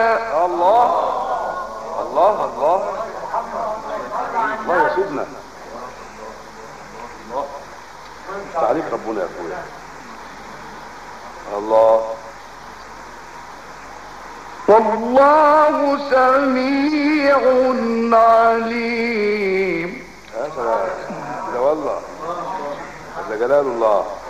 الله الله الله الله يا سيدنا. تعليق ربنا يا اخويا. الله. والله سميع عليم. يا سلام ده والله، ده جلال الله.